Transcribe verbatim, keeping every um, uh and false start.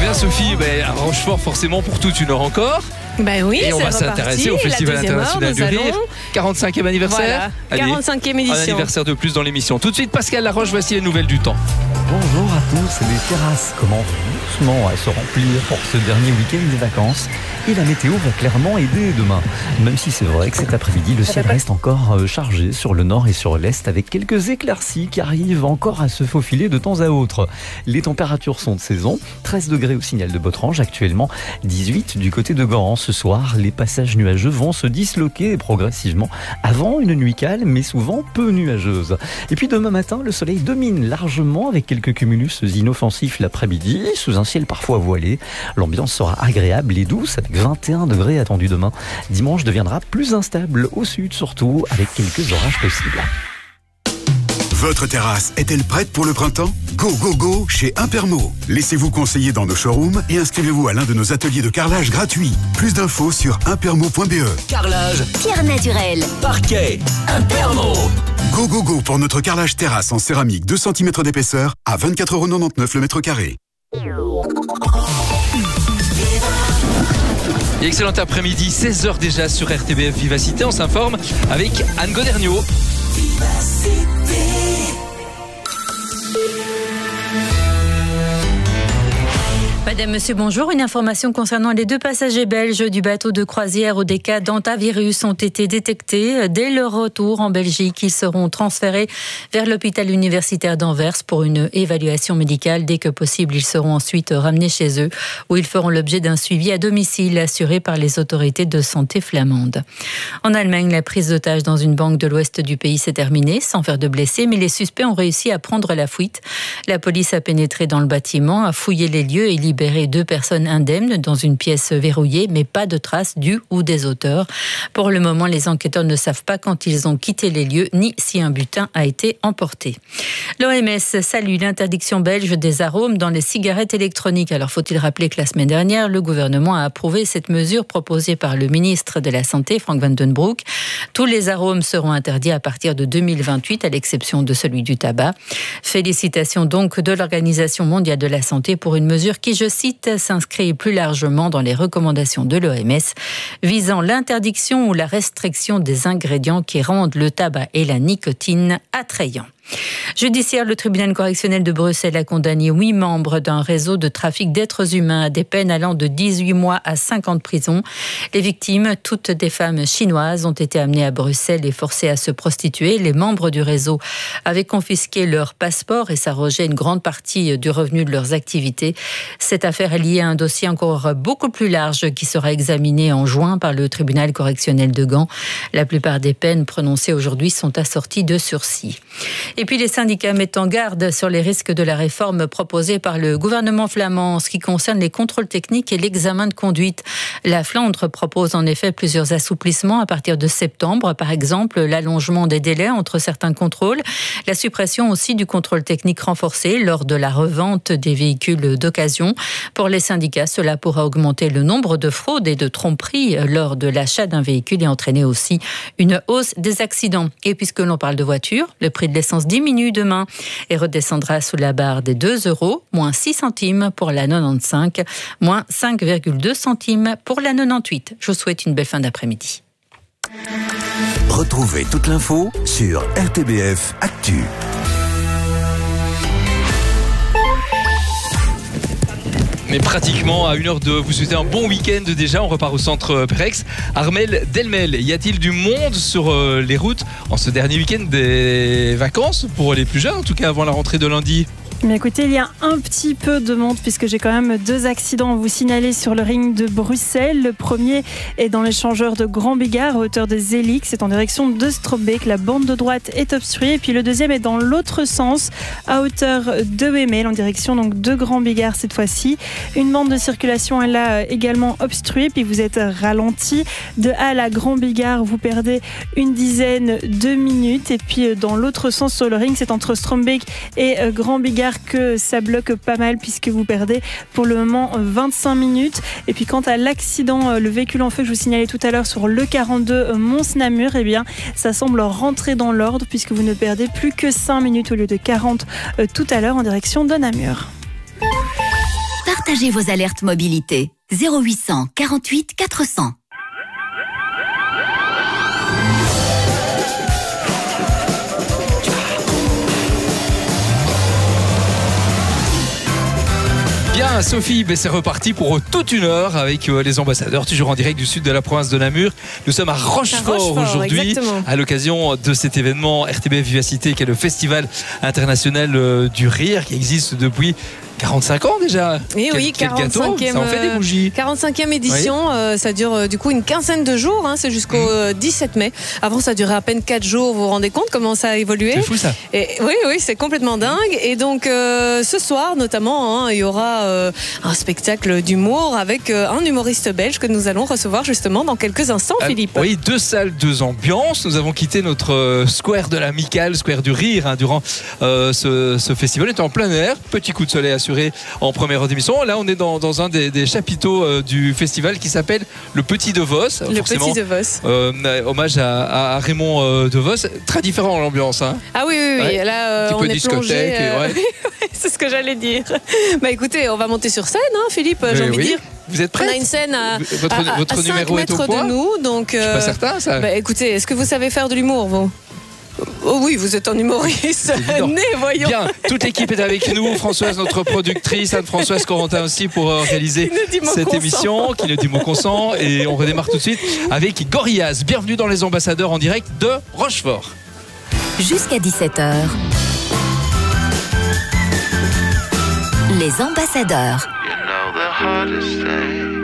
bien Sophie, ben, à Rochefort forcément pour toute une heure encore. Ben oui, et on va s'intéresser au Festival international du rire, quarante-cinquième anniversaire. Voilà, quarante-cinquième édition. Un anniversaire de plus dans l'émission. Tout de suite, Pascal Laroche, voici les nouvelles du temps. Bonjour à tous, les terrasses commencent doucement à se remplir pour ce dernier week-end des vacances. Et la météo va clairement aider demain. Même si c'est vrai que cet après-midi, le ciel reste encore chargé sur le nord et sur l'est avec quelques éclaircies qui arrivent encore à se faufiler de temps à autre. Les températures sont de saison, treize degrés au signal de Botrange, actuellement dix-huit du côté de Gand. Ce soir, les passages nuageux vont se disloquer progressivement avant une nuit calme mais souvent peu nuageuse. Et puis demain matin, le soleil domine largement avec quelques cumulus inoffensifs l'après-midi, sous un ciel parfois voilé. L'ambiance sera agréable et douce avec vingt et un degrés attendus demain. Dimanche deviendra plus instable au sud surtout avec quelques orages possibles. Votre terrasse est-elle prête pour le printemps ? Go, go, go chez Impermo. Laissez-vous conseiller dans nos showrooms et inscrivez-vous à l'un de nos ateliers de carrelage gratuits. Plus d'infos sur impermo point b e. Carrelage, pierre naturelle, parquet, Impermo. Go, go, go pour notre carrelage terrasse en céramique deux centimètres d'épaisseur à vingt-quatre euros quatre-vingt-dix-neuf le mètre carré. Et excellent après-midi, seize heures déjà sur R T B F Vivacité. On s'informe avec Anne Goderniaud. Madame, Monsieur, bonjour. Une information concernant les deux passagers belges du bateau de croisière où des cas d'hantavirus ont été détectés. Dès leur retour en Belgique, ils seront transférés vers l'hôpital universitaire d'Anvers pour une évaluation médicale. Dès que possible, ils seront ensuite ramenés chez eux où ils feront l'objet d'un suivi à domicile assuré par les autorités de santé flamandes. En Allemagne, la prise d'otages dans une banque de l'ouest du pays s'est terminée sans faire de blessés, mais les suspects ont réussi à prendre la fuite. La police a pénétré dans le bâtiment, a fouillé les lieux et libéré deux personnes indemnes dans une pièce verrouillée, mais pas de traces du ou des auteurs. Pour le moment, les enquêteurs ne savent pas quand ils ont quitté les lieux, ni si un butin a été emporté. L'O M S salue l'interdiction belge des arômes dans les cigarettes électroniques. Alors, faut-il rappeler que la semaine dernière, le gouvernement a approuvé cette mesure proposée par le ministre de la Santé, Frank Van Den Broek. Tous les arômes seront interdits à partir de deux mille vingt-huit, à l'exception de celui du tabac. Félicitations donc de l'Organisation mondiale de la santé pour une mesure qui, je cite, s'inscrit plus largement dans les recommandations de l'O M S visant l'interdiction ou la restriction des ingrédients qui rendent le tabac et la nicotine attrayants. Judiciaire, le tribunal correctionnel de Bruxelles a condamné huit membres d'un réseau de trafic d'êtres humains à des peines allant de dix-huit mois à cinq ans de prison. Les victimes, toutes des femmes chinoises, ont été amenées à Bruxelles et forcées à se prostituer. Les membres du réseau avaient confisqué leur passeport et s'arrogeaient une grande partie du revenu de leurs activités. Cette affaire est liée à un dossier encore beaucoup plus large qui sera examiné en juin par le tribunal correctionnel de Gand. La plupart des peines prononcées aujourd'hui sont assorties de sursis. Et puis les syndicats mettent en garde sur les risques de la réforme proposée par le gouvernement flamand en ce qui concerne les contrôles techniques et l'examen de conduite. La Flandre propose en effet plusieurs assouplissements à partir de septembre, par exemple l'allongement des délais entre certains contrôles, la suppression aussi du contrôle technique renforcé lors de la revente des véhicules d'occasion. Pour les syndicats, cela pourra augmenter le nombre de fraudes et de tromperies lors de l'achat d'un véhicule et entraîner aussi une hausse des accidents. Et puisque l'on parle de voitures, le prix de l'essence diminue demain et redescendra sous la barre des deux euros, moins six centimes pour la quatre-vingt-quinze, moins cinq virgule deux centimes pour la quatre-vingt-dix-huit. Je vous souhaite une belle fin d'après-midi. Retrouvez toute l'info sur R T B F Actu. Mais pratiquement à une heure de vous souhaiter un bon week-end déjà. On repart au centre Prex. Armel Delmel, y a-t-il du monde sur les routes en ce dernier week-end des vacances pour les plus jeunes, en tout cas avant la rentrée de lundi? Mais écoutez, il y a un petit peu de monde puisque j'ai quand même deux accidents à vous signaler sur le ring de Bruxelles. Le premier est dans l'échangeur de Grand Bigard à hauteur des Zélix. C'est en direction de Strobbeek. La bande de droite est obstruée. Et puis le deuxième est dans l'autre sens à hauteur de Wemel en direction donc de Grand Bigard cette fois-ci. Une bande de circulation est là également obstruée. Puis vous êtes ralenti. De Halle à Grand Bigard, vous perdez une dizaine de minutes. Et puis dans l'autre sens sur le ring, c'est entre Strombeek et Grand Bigard que ça bloque pas mal puisque vous perdez pour le moment vingt-cinq minutes. Et puis quant à l'accident, le véhicule en feu que je vous signalais tout à l'heure sur le quarante-deux Mons-Namur, eh bien ça semble rentrer dans l'ordre puisque vous ne perdez plus que cinq minutes au lieu de quarante tout à l'heure en direction de Namur. partagez vos alertes mobilité. zéro huit cent quarante-huit quatre cents. Bien, Sophie, ben c'est reparti pour toute une heure avec euh, les ambassadeurs, toujours en direct du sud de la province de Namur. Nous sommes à Rochefort, Rochefort aujourd'hui, exactement. à l'occasion de cet événement R T B F Vivacité, qui est le Festival international euh, du rire, qui existe depuis quarante-cinq ans déjà. Et quel, oui, quel gâteau, quarante-cinquième, ça en fait des bougies. quarante-cinquième édition, Oui. euh, ça dure euh, du coup une quinzaine de jours, hein, c'est jusqu'au euh, dix-sept mai. Avant, ça durait à peine quatre jours, vous vous rendez compte comment ça a évolué? C'est fou ça. Et, oui, oui, c'est complètement dingue. Et donc, euh, ce soir, notamment, hein, il y aura euh, un spectacle d'humour avec euh, un humoriste belge que nous allons recevoir justement dans quelques instants, Euh, Philippe. Oui, deux salles, deux ambiances. Nous avons quitté notre euh, square de l'Amicale, square du rire, hein, durant euh, ce, ce festival. On était en plein air, petit coup de soleil assuré en première émission. Là, on est dans, dans un des, des chapiteaux euh, du festival qui s'appelle le Petit de Vos. Le Forcément, Petit de Vos. euh, hommage à, à Raymond euh, de Vos. Très différent l'ambiance. Hein. Ah oui, oui, oui. Ouais. Là, euh, Un petit on peu est discothèque, plongé. euh, et ouais. C'est ce que j'allais dire. Bah écoutez, on va monter sur scène, hein, Philippe, j'ai Mais envie oui. de dire. Vous êtes On prêts? a une scène à, Votre, à- à- votre à cinq numéro est au mètres point? de nous, donc. Je suis euh, pas certain, ça. bah, écoutez, est-ce que vous savez faire de l'humour, vous? Oh oui, vous êtes un humoriste évident. né, voyons. Bien, toute l'équipe est avec nous. Françoise, notre productrice, Anne-Françoise Corentin aussi pour euh, réaliser Qui nous dit mot cette consent. émission, qui nous dit mot consent. Et on redémarre tout de suite avec Gorillaz. Bienvenue dans Les Ambassadeurs en direct de Rochefort. Jusqu'à dix-sept heures. Les ambassadeurs. You know the hardest thing